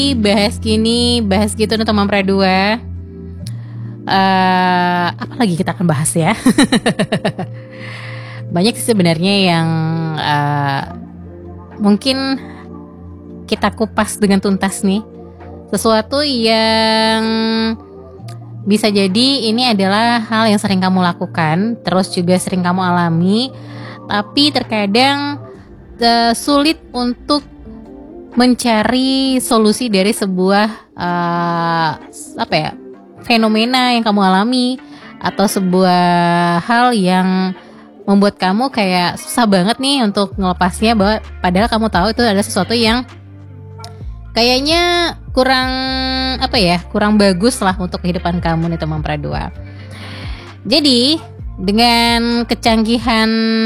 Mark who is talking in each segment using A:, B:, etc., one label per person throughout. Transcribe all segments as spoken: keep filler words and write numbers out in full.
A: bahas gini, bahas gitu nih teman pra dua. Uh, apa lagi kita akan bahas ya? Banyak sih sebenarnya yang uh, mungkin kita kupas dengan tuntas nih. Sesuatu yang bisa jadi ini adalah hal yang sering kamu lakukan, terus juga sering kamu alami, tapi terkadang uh, sulit untuk mencari solusi dari sebuah uh, apa ya fenomena yang kamu alami atau sebuah hal yang membuat kamu kayak susah banget nih untuk ngelepasnya, bahwa padahal kamu tahu itu ada sesuatu yang kayaknya kurang apa ya kurang bagus lah untuk kehidupan kamu nih teman pra dua. Jadi dengan kecanggihan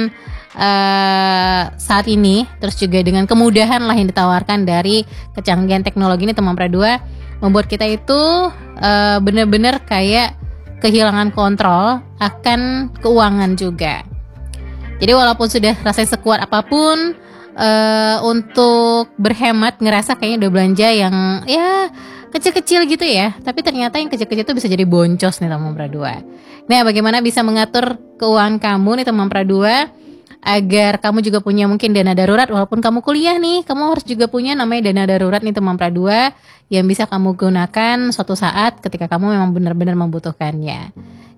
A: Uh, saat ini, terus juga dengan kemudahan lah yang ditawarkan dari kecanggihan teknologi ini teman pra dua, membuat kita itu uh, benar-benar kayak kehilangan kontrol akan keuangan juga. Jadi walaupun sudah rasanya sekuat apapun uh, untuk berhemat, ngerasa kayaknya udah belanja yang ya kecil-kecil gitu ya, tapi ternyata yang kecil-kecil itu bisa jadi boncos nih teman pra dua. Nah, bagaimana bisa mengatur keuangan kamu nih teman pra dua agar kamu juga punya mungkin dana darurat, walaupun kamu kuliah nih, kamu harus juga punya namanya dana darurat nih teman pra dua yang bisa kamu gunakan suatu saat ketika kamu memang benar-benar membutuhkannya.